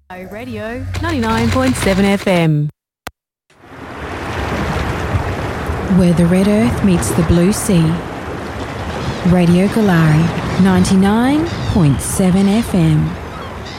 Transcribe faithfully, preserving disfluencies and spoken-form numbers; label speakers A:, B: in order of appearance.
A: Radio ninety-nine point seven F M. Where the red earth meets the blue sea. Radio Galari ninety-nine point seven F M.